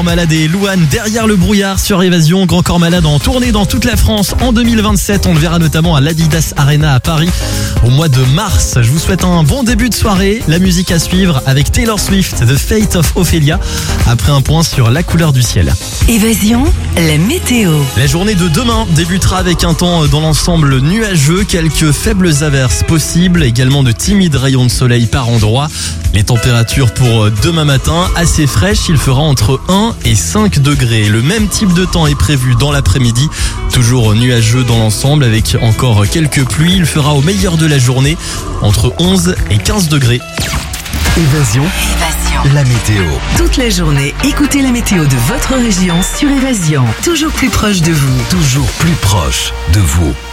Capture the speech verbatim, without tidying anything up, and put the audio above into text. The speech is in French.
Malade et Louane derrière le brouillard sur Évasion. Grand Corps Malade en tournée dans toute la France en deux mille vingt-sept. On le verra notamment à l'Adidas Arena à Paris au mois de mars. Je vous souhaite un bon début de soirée. La musique à suivre avec Taylor Swift, The Fate of Ophelia. Après un point sur la couleur du ciel. Évasion, la météo. La journée de demain débutera avec un temps dans l'ensemble nuageux, quelques faibles averses possibles, également de timides rayons de soleil par endroits. Les températures pour demain matin assez fraîches, il fera entre un et cinq degrés. Le même type de temps est prévu dans l'après-midi, toujours nuageux dans l'ensemble avec encore quelques pluies. Il fera au meilleur de la journée entre onze et quinze degrés. Évasion, Évasion. la météo. Toute la journée, écoutez la météo de votre région sur Évasion. Toujours plus proche de vous. Toujours plus proche de vous.